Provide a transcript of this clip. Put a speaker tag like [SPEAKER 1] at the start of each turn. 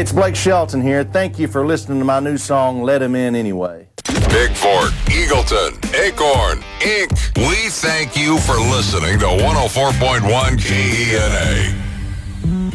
[SPEAKER 1] Hey, it's Blake Shelton here. Thank you for listening to my new song, Let 'Em In Anyway.
[SPEAKER 2] Bigford, Eagleton, Acorn, Inc. We thank you for listening to 104.1 KENA.